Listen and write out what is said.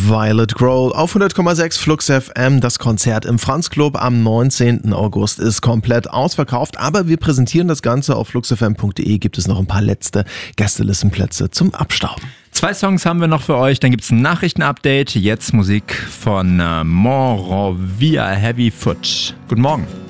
Violet Grohl auf 100,6 Flux FM. Das Konzert im Franz Club am 19. August ist komplett ausverkauft, aber wir präsentieren das Ganze auf fluxfm.de. Gibt es noch ein paar letzte Gästelistenplätze zum Abstauben. 2 Songs haben wir noch für euch, dann gibt es ein Nachrichtenupdate. Jetzt Musik von Monrovia, Heavy Foot. Guten Morgen.